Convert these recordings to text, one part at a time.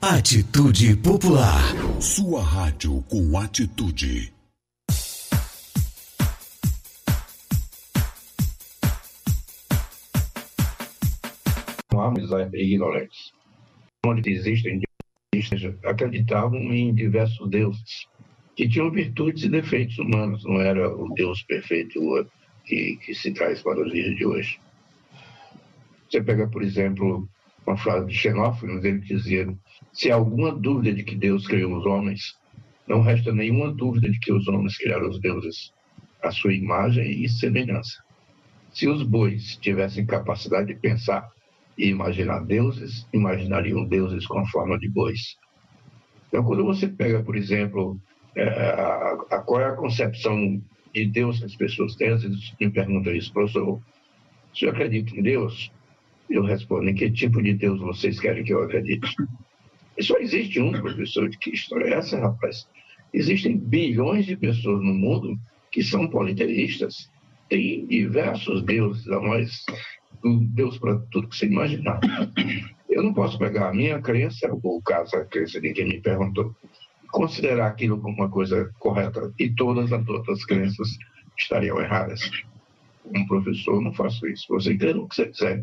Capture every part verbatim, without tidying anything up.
Atitude Popular. Sua rádio com atitude. Homens ignorantes, onde existem acreditavam em diversos deuses que tinham virtudes e defeitos humanos, não era o Deus perfeito que, que se traz para os dias de hoje. Você pega, por exemplo, uma frase de Xenófono, ele dizia: se há alguma dúvida de que Deus criou os homens, não resta nenhuma dúvida de que os homens criaram os deuses, a sua imagem e semelhança. Se os bois tivessem capacidade de pensar e imaginar deuses, imaginariam deuses com a forma de bois. Então, quando você pega, por exemplo, é, a, a, qual é a concepção de Deus que as pessoas têm, às vezes me perguntam isso: professor, se eu acredito em Deus? Eu respondo: em que tipo de Deus vocês querem que eu acredite? E só existe um, professor. De que história é essa, rapaz? Existem bilhões de pessoas no mundo que são politeístas. Tem diversos deuses, a mais Deus para tudo que você imaginar. Eu não posso pegar a minha crença, ou o caso a crença de quem me perguntou, considerar aquilo como uma coisa correta e todas as outras crenças estariam erradas. Como professor, eu não faço isso. Você crê no que você quiser.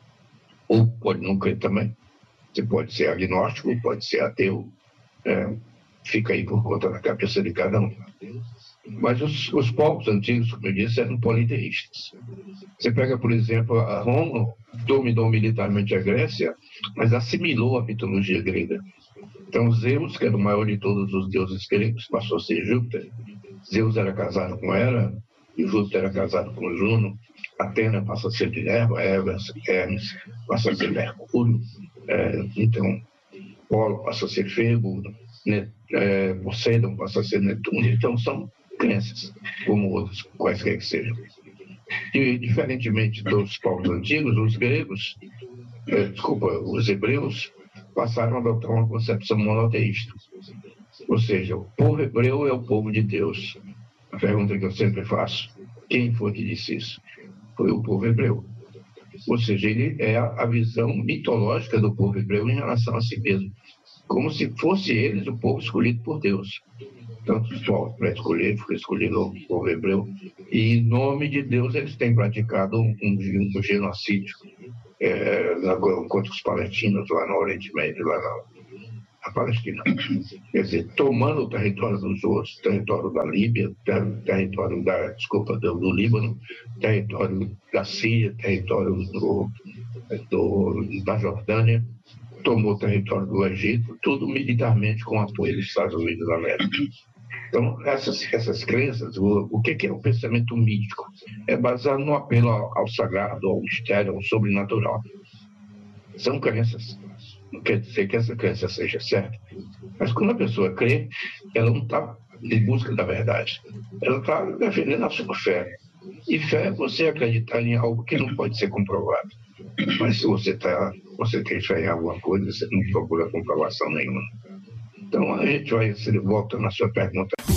Ou pode não crer também. Você pode ser agnóstico, pode ser ateu. É, fica aí por conta da cabeça de cada um. Mas os, os povos antigos, como eu disse, eram politeístas. Você pega, por exemplo, a Roma, dominou militarmente a Grécia, mas assimilou a mitologia grega. Então, Zeus, que era o maior de todos os deuses gregos, passou a ser Júpiter. Zeus era casado com Hera, e Júpiter era casado com Juno. Atena passa a ser Minerva, Hermes passa a ser Mercúrio. É, então, Polo passa a ser Febo, né, é, Poseidon passa a ser Netuno. Então, são crenças, como outros, quaisquer que sejam. E, diferentemente dos povos antigos, os gregos, eh, desculpa, os hebreus, passaram a adotar uma concepção monoteísta. Ou seja, o povo hebreu é o povo de Deus. A pergunta que eu sempre faço: quem foi que disse isso? Foi o povo hebreu. Ou seja, ele é a visão mitológica do povo hebreu em relação a si mesmo, como se fosse eles o povo escolhido por Deus. Tantos povos para escolher, foi escolhido o povo hebreu, e em nome de Deus eles têm praticado um, um, um genocídio é, contra os palestinos lá no Oriente Médio, lá na, na Palestina. Quer dizer, tomando o território dos outros, território da Líbia, ter, território da, desculpa, do, do Líbano, território da Síria, território do, do, da Jordânia, tomou o território do Egito, tudo militarmente com apoio dos Estados Unidos da América. Então, essas, essas crenças, o, o que é o pensamento místico? É baseado no apelo ao, ao sagrado, ao mistério, ao sobrenatural. São crenças. Não quer dizer que essa crença seja certa. Mas quando a pessoa crê, ela não está em busca da verdade. Ela está defendendo a sua fé. E fé é você acreditar em algo que não pode ser comprovado. Mas se você, tá, você tem fé em alguma coisa, você não procura comprovação nenhuma. Então, a gente vai voltando à sua pergunta.